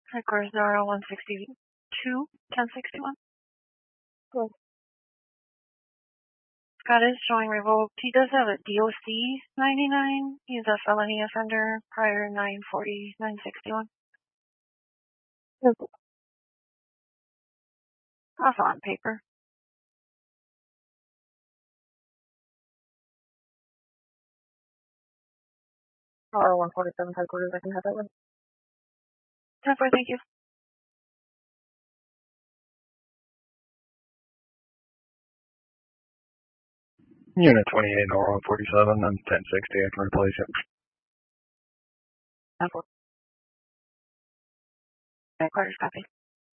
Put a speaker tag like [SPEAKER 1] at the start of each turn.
[SPEAKER 1] Headquarters Zara 162, 1061.
[SPEAKER 2] Good.
[SPEAKER 1] Scott is showing revoked. He does have a DOC 99. He's a felony offender prior 940, 961.
[SPEAKER 2] Good.
[SPEAKER 1] Also on paper.
[SPEAKER 2] R147 headquarters, I can have that one.
[SPEAKER 1] 10-4, thank you.
[SPEAKER 3] Unit 28, R147, I'm 1060, I can replace it.
[SPEAKER 1] 10-4. Headquarters copy.